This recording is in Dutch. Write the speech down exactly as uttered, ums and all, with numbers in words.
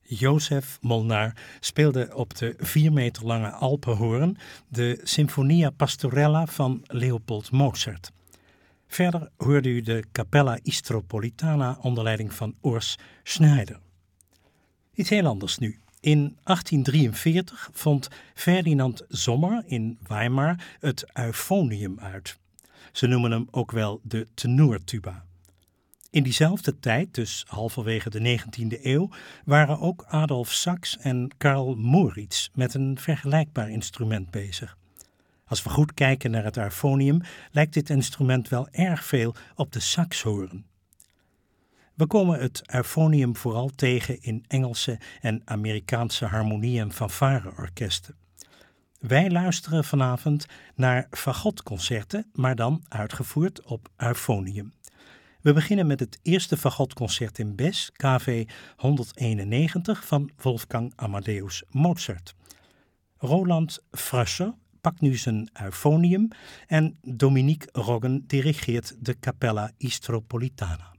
Joseph Molnar speelde op de vier meter lange Alpenhoorn de Sinfonia Pastorella van Leopold Mozart. Verder hoorde u de Capella Istropolitana onder leiding van Urs Schneider. Iets heel anders nu. In achttien drieënveertig vond Ferdinand Sommer in Weimar het euphonium uit. Ze noemen hem ook wel de tenortuba. In diezelfde tijd, dus halverwege de negentiende eeuw, waren ook Adolf Sax en Karl Moritz met een vergelijkbaar instrument bezig. Als we goed kijken naar het euphonium, lijkt dit instrument wel erg veel op de saxhoorn. We komen het euphonium vooral tegen in Engelse en Amerikaanse harmonie- en fanfareorkesten. Wij luisteren vanavond naar fagotconcerten, maar dan uitgevoerd op euphonium. We beginnen met het eerste fagotconcert in Bes, K V honderdeenennegentig van Wolfgang Amadeus Mozart. Roland Fröscher pakt nu zijn euphonium en Dominique Roggen dirigeert de Capella Istropolitana.